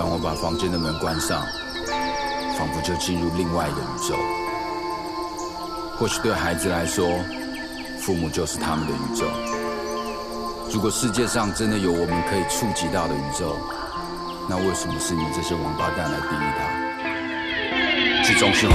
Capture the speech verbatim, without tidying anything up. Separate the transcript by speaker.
Speaker 1: 当我把房间的门关上，仿佛就进入另外一个宇宙。或许对孩子来说，父母就是他们的宇宙。如果世界上真的有我们可以触及到的宇宙，那为什么是你们这些王八蛋来定义它？这种时候